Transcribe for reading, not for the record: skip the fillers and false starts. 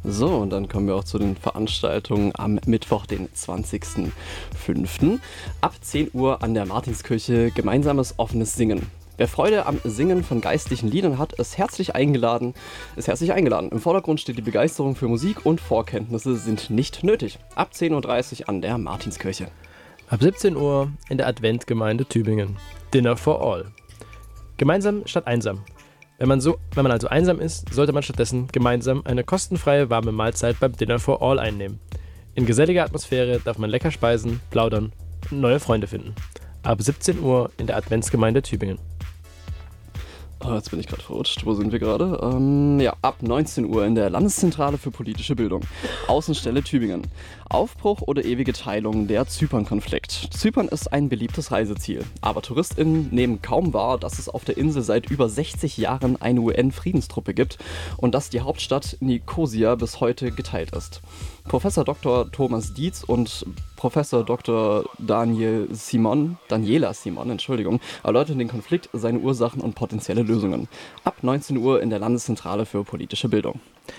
So, und dann kommen wir auch zu den Veranstaltungen am Mittwoch, den 20.05. Ab 10 Uhr an der Martinskirche gemeinsames offenes Singen. Wer Freude am Singen von geistlichen Liedern hat, ist herzlich eingeladen. Im Vordergrund steht die Begeisterung für Musik und Vorkenntnisse sind nicht nötig. Ab 10.30 Uhr an der Martinskirche. Ab 17 Uhr in der Adventgemeinde Tübingen. Dinner for All. Gemeinsam statt einsam. Wenn man also einsam ist, sollte man stattdessen gemeinsam eine kostenfreie warme Mahlzeit beim Dinner for All einnehmen. In geselliger Atmosphäre darf man lecker speisen, plaudern und neue Freunde finden. Ab 17 Uhr in der Adventsgemeinde Tübingen. Oh, jetzt bin ich gerade verrutscht. Wo sind wir gerade? Ab 19 Uhr in der Landeszentrale für politische Bildung. Außenstelle Tübingen. Aufbruch oder ewige Teilung, der Zypern-Konflikt. Zypern ist ein beliebtes Reiseziel. Aber TouristInnen nehmen kaum wahr, dass es auf der Insel seit über 60 Jahren eine UN-Friedenstruppe gibt und dass die Hauptstadt Nikosia bis heute geteilt ist. Professor Dr. Thomas Dietz und Professor Dr. Daniela Simon, erläutern den Konflikt, seine Ursachen und potenzielle Lösungen. Ab 19 Uhr in der Landeszentrale für politische Bildung.